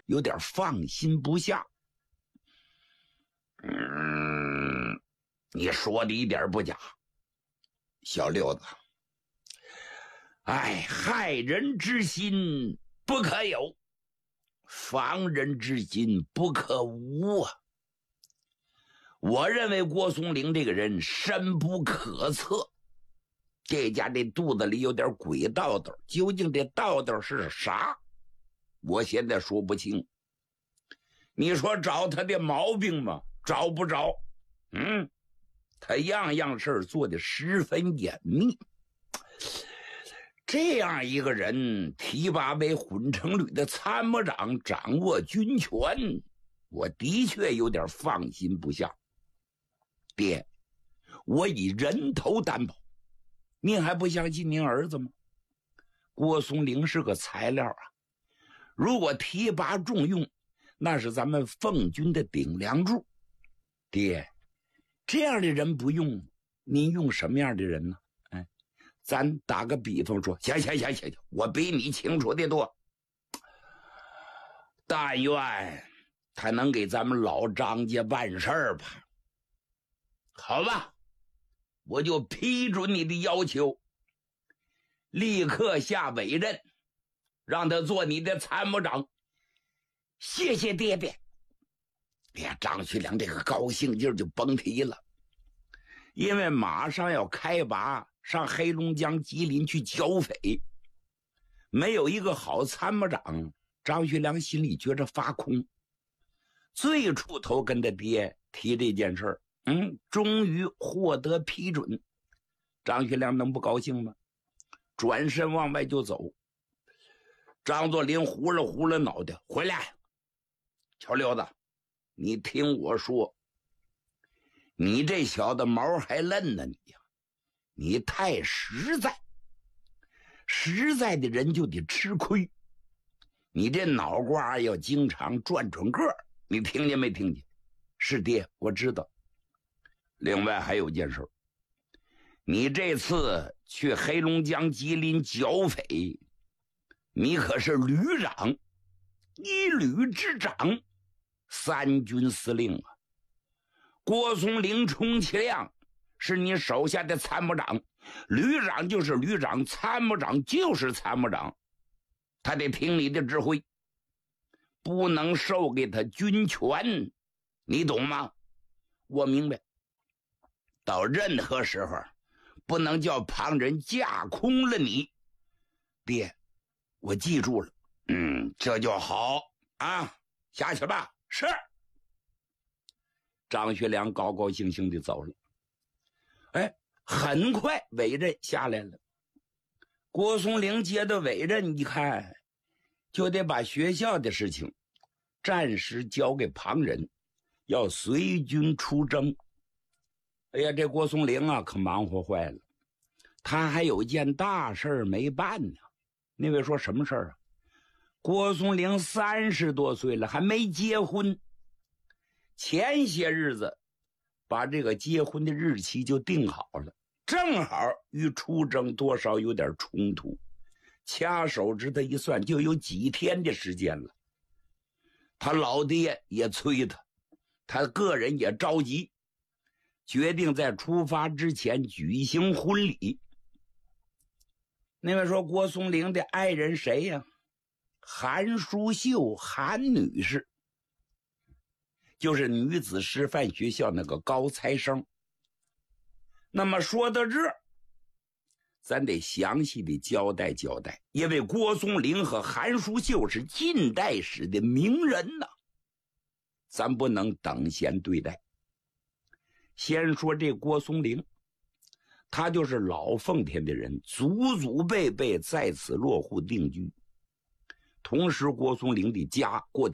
有点放心不下。你说的一点不假，小六子。害人之心不可有，防人之心不可无啊！我认为郭松龄这个人深不可测，这家这肚子里有点鬼道道，究竟这道道是啥？我现在说不清。你说找他的毛病吗？找不着。他样样事做得十分严密。这样一个人提拔为混成旅的参谋长，掌握军权，我的确有点放心不下。爹，我以人头担保，您还不相信您儿子吗？郭松龄是个材料啊，如果提拔重用，那是咱们奉军的顶梁柱。爹，这样的人不用，您用什么样的人呢？咱打个比方说，行，我比你清楚的多。但愿他能给咱们老张家办事儿吧。好吧，我就批准你的要求，立刻下委任，让他做你的参谋长。谢谢爹爹。哎呀，张学良这个高兴劲儿就甭提了，因为马上要开拔上黑龙江吉林去剿匪，没有一个好参谋长，张学良心里觉着发空。最出头跟他爹提这件事儿，终于获得批准，张学良能不高兴吗？转身往外就走。张作霖呼了脑袋，回来，小六子，你听我说，你这小子毛还嫩呢，你呀，你太实在，实在的人就得吃亏。你这脑瓜要经常转个儿，你听见没听见？是爹，我知道。另外还有件事，你这次去黑龙江吉林剿匪，你可是旅长，一旅之长，三军司令啊。郭松龄充其量是你手下的参谋长，旅长就是旅长，参谋长就是参谋长，他得听你的指挥，不能授给他军权，你懂吗？我明白。到任何时候不能叫旁人架空了你。爹，我记住了。这就好啊，下去吧。是。张学良高高兴兴地走了。很快委任下来了。郭松龄接的委任一看，就得把学校的事情暂时交给旁人，要随军出征。哎呀，这郭松龄啊可忙活坏了，他还有件大事没办呢。那位说什么事啊？郭松龄30多岁了，还没结婚。前些日子把这个结婚的日期就定好了，正好与出征多少有点冲突，掐手指头一算，就有几天的时间了。他老爹也催他，他个人也着急，决定在出发之前举行婚礼。那位说郭松龄的爱人谁呀？韩淑秀，韩女士，就是女子师范学校那个高材生。那么说到这儿，咱得详细的交代交代，因为郭松龄和韩淑秀是近代史的名人呐，咱不能等闲对待。先说这郭松龄，他就是老奉天的人，祖祖辈辈在此落户定居。同时郭松龄的家过